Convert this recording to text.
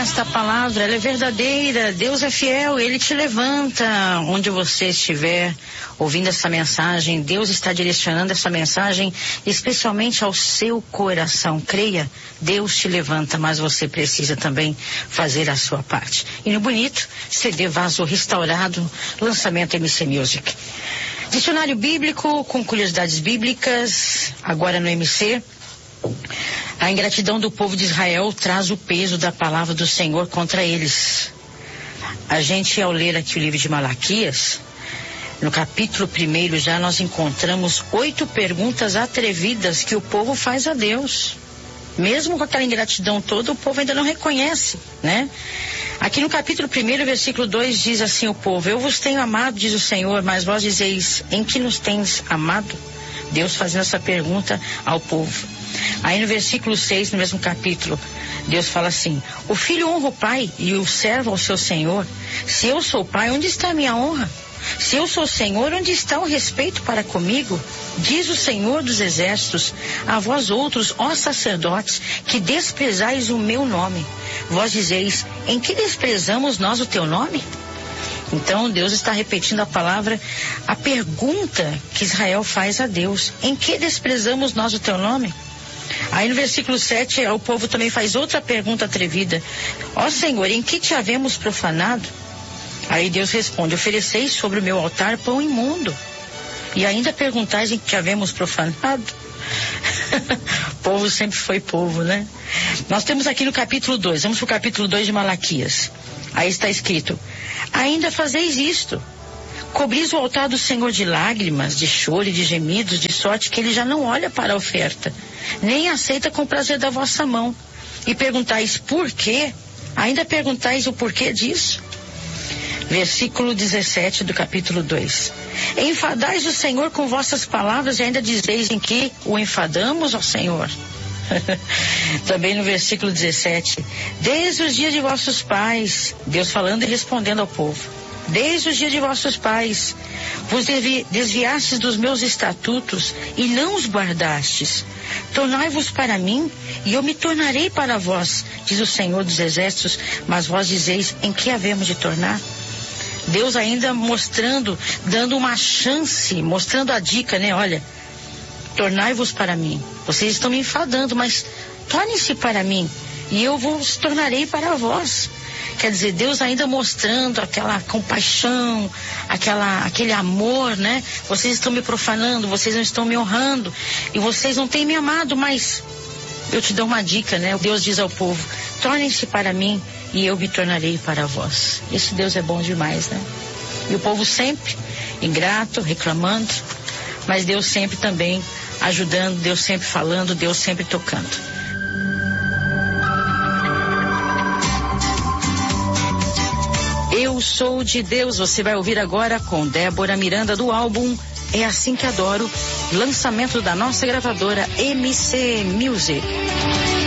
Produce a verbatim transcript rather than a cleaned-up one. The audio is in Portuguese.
esta palavra, ela é verdadeira, Deus é fiel, Ele te levanta onde você estiver ouvindo essa mensagem. Deus está direcionando essa mensagem especialmente ao seu coração. Creia, Deus te levanta, mas você precisa também fazer a sua parte. E no bonito, C D Vaso Restaurado, lançamento M C Music. Dicionário bíblico com curiosidades bíblicas, agora no M C. A ingratidão do povo de Israel traz o peso da palavra do Senhor contra eles. A gente, ao ler aqui o livro de Malaquias, no capítulo primeiro já nós encontramos oito perguntas atrevidas que o povo faz a Deus. Mesmo com aquela ingratidão toda, o povo ainda não reconhece, né? Aqui no capítulo primeiro, versículo dois, diz assim o povo: eu vos tenho amado, diz o Senhor, mas vós dizeis, em que nos tens amado? Deus fazendo essa pergunta ao povo. Aí no versículo seis, no mesmo capítulo, Deus fala assim: o filho honra o pai e o servo ao seu senhor. Se eu sou pai, onde está a minha honra? Se eu sou Senhor, onde está o respeito para comigo? Diz o Senhor dos exércitos: a vós outros, ó sacerdotes, que desprezais o meu nome. Vós dizeis, em que desprezamos nós o teu nome? Então Deus está repetindo a palavra, a pergunta que Israel faz a Deus: em que desprezamos nós o teu nome? Aí no versículo sete, o povo também faz outra pergunta atrevida: ó Senhor, em que te havemos profanado? Aí Deus responde: ofereceis sobre o meu altar pão imundo, e ainda perguntais em que te havemos profanado? Povo sempre foi povo, né? Nós temos aqui no capítulo dois, vamos para o capítulo dois de Malaquias. Aí está escrito: ainda fazeis isto, cobris o altar do Senhor de lágrimas, de choro e de gemidos, de sorte que ele já não olha para a oferta, nem aceita com prazer da vossa mão. E perguntais por quê? Ainda perguntais o porquê disso? Versículo dezessete do capítulo dois. Enfadais o Senhor com vossas palavras e ainda dizeis em que o enfadamos, ó Senhor? Também no versículo dezessete. Desde os dias de vossos pais, Deus falando e respondendo ao povo: desde os dias de vossos pais, vos desvi, desviastes dos meus estatutos e não os guardastes. Tornai-vos para mim e eu me tornarei para vós, diz o Senhor dos exércitos, mas vós dizeis, em que havemos de tornar? Deus ainda mostrando, dando uma chance, mostrando a dica, né? Olha, tornai-vos para mim. Vocês estão me enfadando, mas tornem-se para mim e eu vos tornarei para vós. Quer dizer, Deus ainda mostrando aquela compaixão, aquela, aquele amor, né? Vocês estão me profanando, vocês não estão me honrando e vocês não têm me amado, mas eu te dou uma dica, né? Deus diz ao povo: tornem-se para mim e eu me tornarei para vós. Esse Deus é bom demais, né? E o povo sempre ingrato, reclamando, mas Deus sempre também ajudando, Deus sempre falando, Deus sempre tocando. Eu Sou de Deus, você vai ouvir agora com Débora Miranda do álbum É Assim Que Adoro, lançamento da nossa gravadora M C Music.